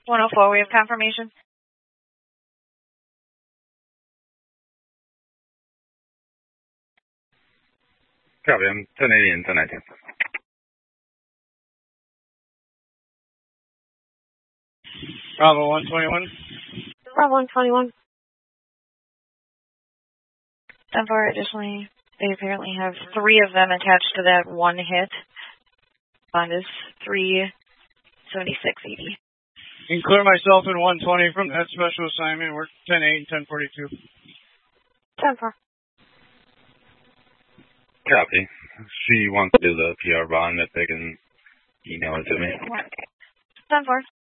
104, we have confirmation. Copy, I'm 1080 and 1019. Bravo 121. Bravo 121. 10-4, additionally, they apparently have 3 of them attached to that one hit. Bond is 376.80. You can clear myself in 120 from that special assignment. We're 10-8 and 1042. 10-4. Copy. She wants to do the PR bond if they can email it to me. 10-4.